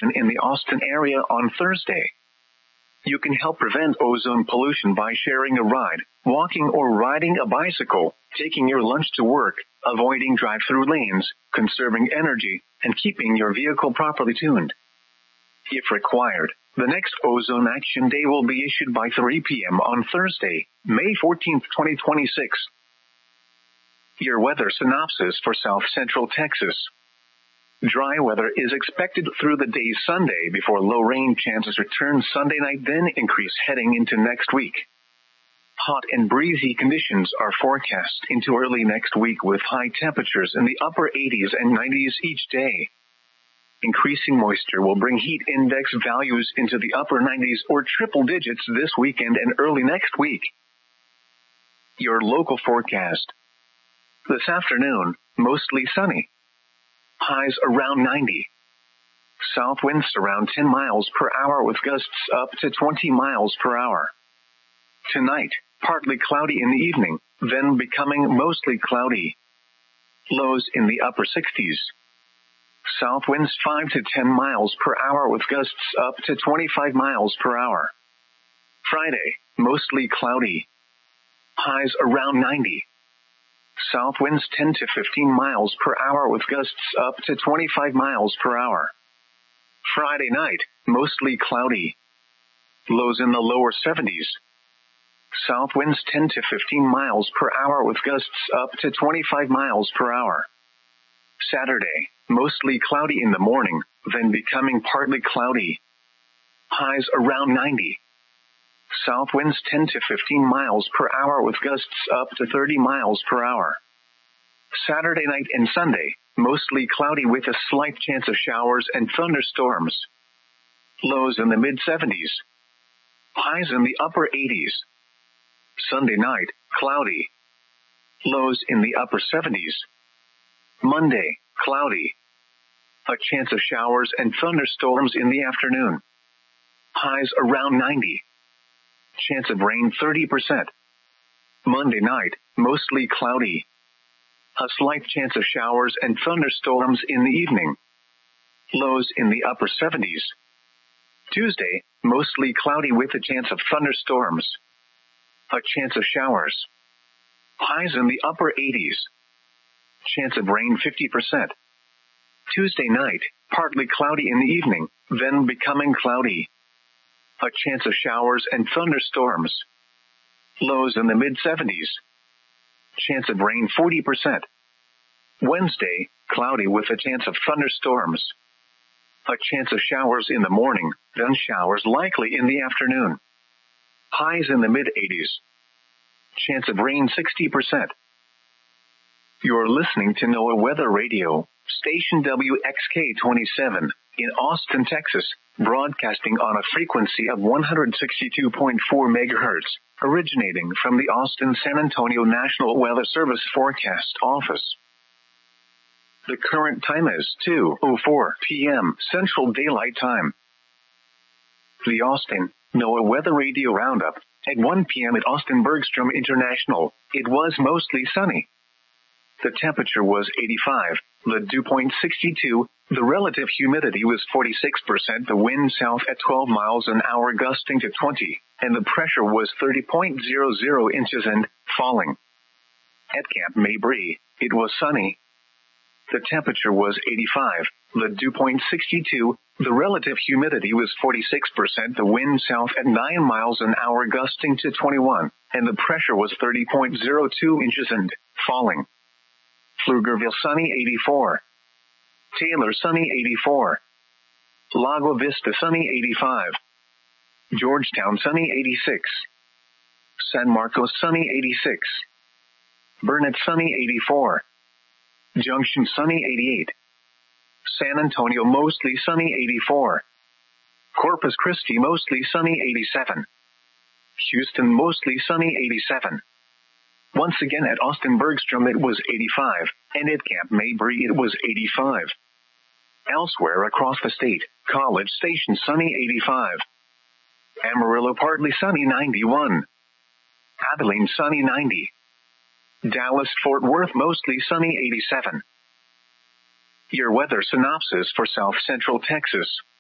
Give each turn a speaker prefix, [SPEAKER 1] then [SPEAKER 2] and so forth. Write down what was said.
[SPEAKER 1] pollution in the Austin area on Thursday. You can help prevent ozone pollution by sharing a ride, walking or riding a bicycle, taking your lunch to work, avoiding drive-through lanes, conserving energy, and keeping your vehicle properly tuned. If required, the next Ozone Action Day will be issued by 3 p.m. on Thursday, May 14, 2026. Your weather synopsis for South Central Texas. Dry weather is expected through the day Sunday before low rain chances return Sunday night, then increase heading into next week. Hot and breezy conditions are forecast into early next week with high temperatures in the upper 80s and 90s each day. Increasing moisture will bring heat index values into the upper 90s or triple digits this weekend and early next week. Your local forecast. This afternoon, mostly sunny. Highs around 90. South winds around 10 miles per hour with gusts up to 20 miles per hour. Tonight, partly cloudy in the evening, then becoming mostly cloudy. Lows in the upper 60s. South winds 5 to 10 miles per hour with gusts up to 25 miles per hour. Friday, mostly cloudy. Highs around 90. South winds 10 to 15 miles per hour with gusts up to 25 miles per hour. Friday night, mostly cloudy. Lows in the lower 70s. South winds 10 to 15 miles per hour with gusts up to 25 miles per hour. Saturday, mostly cloudy in the morning, then becoming partly cloudy. Highs around 90. South winds 10 to 15 miles per hour with gusts up to 30 miles per hour. Saturday night and Sunday, mostly cloudy with a slight chance of showers and thunderstorms. Lows in the mid-70s. Highs in the upper 80s. Sunday night, cloudy. Lows in the upper 70s. Monday, cloudy. A chance of showers and thunderstorms in the afternoon. Highs around 90. Chance of rain 30%. Monday night, mostly cloudy. A slight chance of showers and thunderstorms in the evening. Lows in the upper 70s. Tuesday, mostly cloudy with a chance of thunderstorms. A chance of showers. Highs in the upper 80s. Chance of rain 50%. Tuesday night, partly cloudy in the evening, then becoming cloudy. A chance of showers and thunderstorms. Lows in the mid-70s. Chance of rain 40%. Wednesday, cloudy with a chance of thunderstorms. A chance of showers in the morning, then showers likely in the afternoon. Highs in the mid-80s. Chance of rain 60%. You're listening to NOAA Weather Radio, station WXK-27, in Austin, Texas, broadcasting on a frequency of 162.4 megahertz, originating from the Austin-San Antonio National Weather Service Forecast Office. The current time is 2:04 p.m. Central Daylight Time. The Austin NOAA Weather Radio Roundup. At 1 p.m. at Austin Bergstrom International, it was mostly sunny. The temperature was 85, the dew point 62, the relative humidity was 46%, the wind south at 12 miles an hour gusting to 20, and the pressure was 30.00 inches and falling. At Camp Mabry, it was sunny. The temperature was 85, the dew point 62, the relative humidity was 46%, the wind south at 9 miles an hour gusting to 21, and the pressure was 30.02 inches and falling. Pflugerville sunny 84. Taylor sunny 84. Lago Vista sunny 85. Georgetown sunny 86. San Marcos sunny 86. Burnett sunny 84. Junction sunny 88. San Antonio mostly sunny 84. Corpus Christi mostly sunny 87. Houston mostly sunny 87. Once again at Austin Bergstrom it was 85, and at Camp Mabry it was 85. Elsewhere across the state, College Station sunny 85. Amarillo partly sunny 91. Abilene sunny 90. Dallas Fort Worth mostly sunny 87. Your weather synopsis for South Central Texas.